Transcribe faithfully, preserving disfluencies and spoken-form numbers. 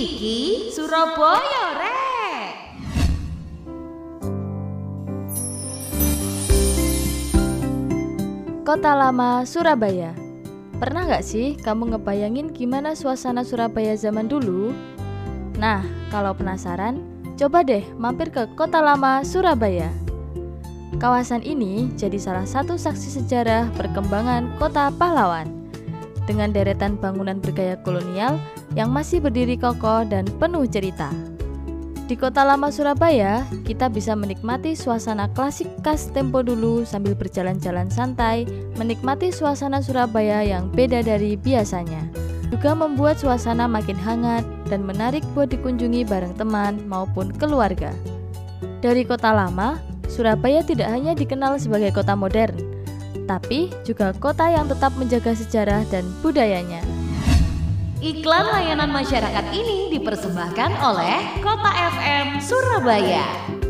Iki Surabaya rek. Kota Lama Surabaya. Pernah gak sih kamu ngebayangin gimana suasana Surabaya zaman dulu? Nah, kalau penasaran, coba deh mampir ke Kota Lama Surabaya. Kawasan ini jadi salah satu saksi sejarah perkembangan kota pahlawan, dengan deretan bangunan bergaya kolonial yang masih berdiri kokoh dan penuh cerita. Di Kota Lama Surabaya, kita bisa menikmati suasana klasik khas tempo dulu sambil berjalan-jalan santai, menikmati suasana Surabaya yang beda dari biasanya. Juga membuat suasana makin hangat dan menarik buat dikunjungi bareng teman maupun keluarga. Dari Kota Lama, Surabaya tidak hanya dikenal sebagai kota modern, tapi juga kota yang tetap menjaga sejarah dan budayanya. Iklan layanan masyarakat ini dipersembahkan oleh Kota F M Surabaya.